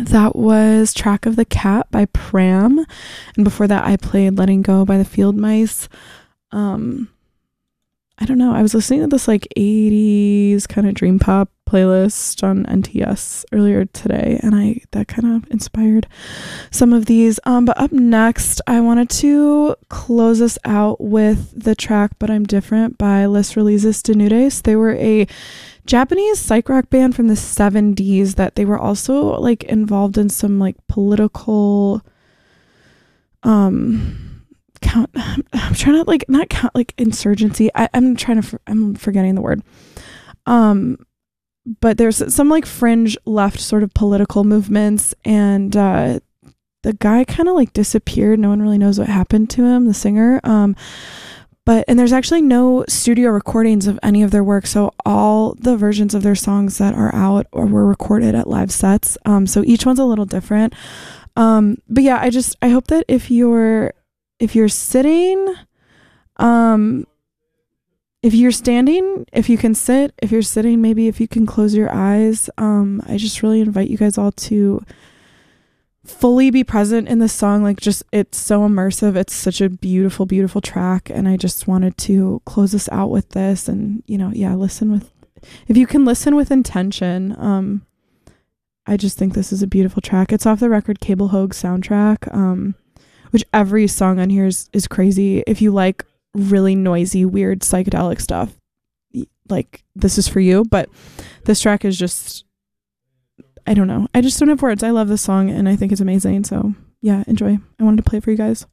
That was Track of the Cat by Pram. And before that, I played Letting Go by the Field Mice. I don't know. I was listening to this like 80s kind of dream pop playlist on NTS earlier today, and that kind of inspired some of these. But up next, I wanted to close us out with the track But I'm Different by Les Releases de Nudes. They were a Japanese psych rock band from the 70s that they were also like involved in some like political I'm trying to like not count like insurgency. I'm forgetting the word. But there's some like fringe left sort of political movements, and the guy kind of like disappeared. No one really knows what happened to him, the singer. And there's actually no studio recordings of any of their work. So all the versions of their songs that are out or were recorded at live sets. So each one's a little different. But yeah, I hope that if you're sitting, if you're standing, if you can sit, if you're sitting, maybe if you can close your eyes. I just really invite you guys all to fully be present in the song. Like, just, it's so immersive. It's such a beautiful, beautiful track. And I just wanted to close this out with this, and, if you can listen with intention. I just think this is a beautiful track. It's off the record Cable Hogue soundtrack, which every song on here is crazy. If you like really noisy, weird psychedelic stuff, like, this is for you. But this track is just, I don't know. I just don't have words. I love this song and I think it's amazing. So yeah, enjoy. I wanted to play it for you guys.